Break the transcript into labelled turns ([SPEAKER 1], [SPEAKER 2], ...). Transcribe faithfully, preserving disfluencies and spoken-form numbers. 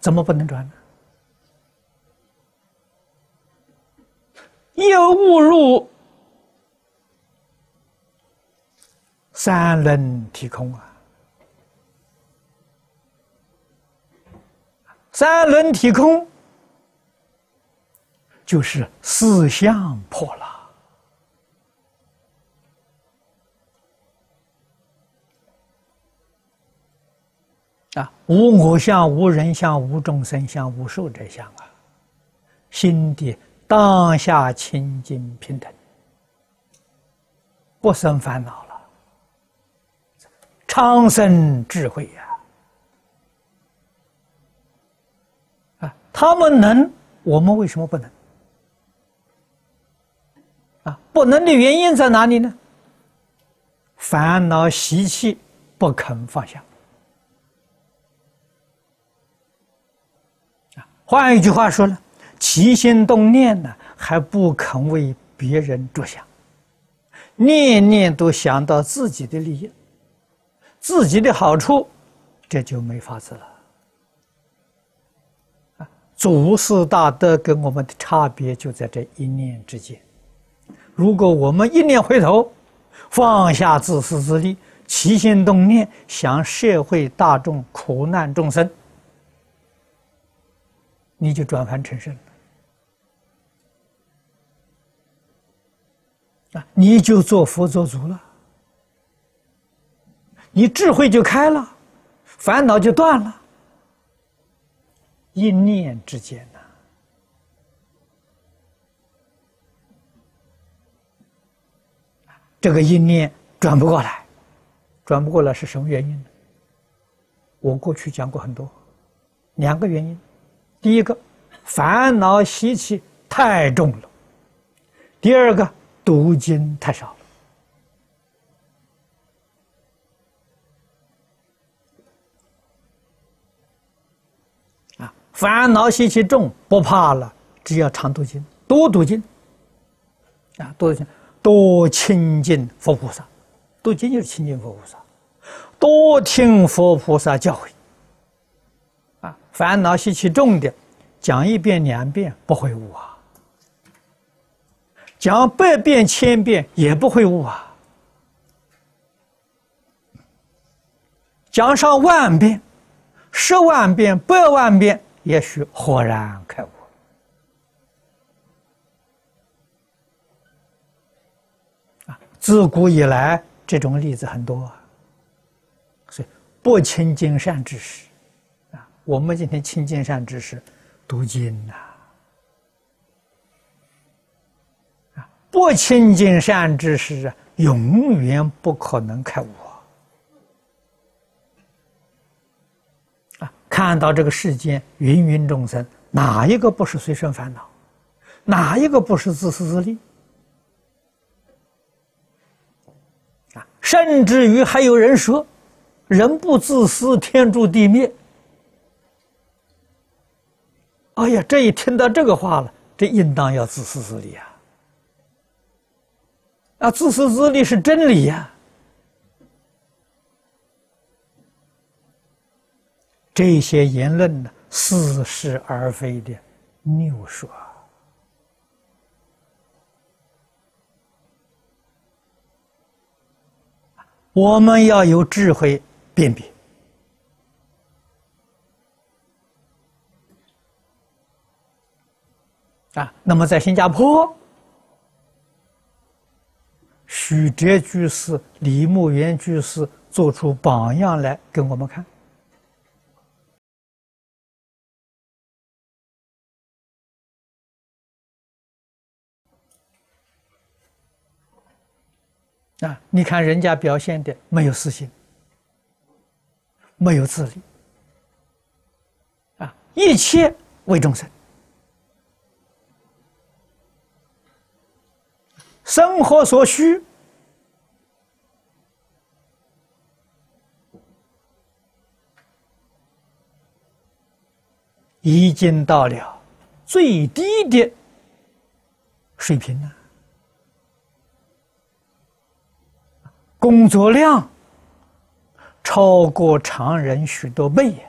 [SPEAKER 1] 怎么不能转呢？又误入三轮体空啊！三轮体空就是四相破了。啊，无我相、无人相、无众生相、无寿者相啊！心地当下清净平等，不生烦恼了，长生智慧呀！啊，他们能，我们为什么不能？啊，不能的原因在哪里呢？烦恼习气不肯放下。换一句话说呢，起心动念呢，还不肯为别人着想，念念都想到自己的利益、自己的好处，这就没法子了。啊，祖师大德跟我们的差别就在这一念之间。如果我们一念回头，放下自私自利，起心动念想社会大众苦难众生，你就转凡成圣了，啊，你就做佛做主了，你智慧就开了，烦恼就断了，一念之间呐、啊，这个一念转不过来，转不过来是什么原因呢？我过去讲过很多，两个原因。第一个，烦恼习气太重了；第二个，读经太少了。啊，烦恼习气重不怕了，只要常读经，多读经，啊，多读经，多亲近佛菩萨，读经就是亲近佛菩萨，多听佛菩萨教诲。啊，烦恼习气重的，讲一遍两遍不会悟啊，讲百遍千遍也不会悟啊，讲上万遍、十万遍、百万遍，也许豁然开悟。啊，自古以来这种例子很多啊，所以不亲近善知识。我们今天亲近善知识，读经呐、啊，不亲近善知识啊，永远不可能开悟啊！啊，看到这个世间芸芸众生，哪一个不是随身烦恼？哪一个不是自私自利？啊，甚至于还有人说，人不自私，天诛地灭。哎呀，这一听到这个话了，这应当要自私自利啊！啊，自私自利是真理呀、啊！这些言论呢，似是而非的谬说。我们要有智慧辨别。啊，那么在新加坡，许哲居士、李牧原居士做出榜样来给我们看。啊，你看人家表现的没有私心，没有自利，啊，一切为众生。生活所需，已经到了最低的水平了。工作量超过常人许多倍呀！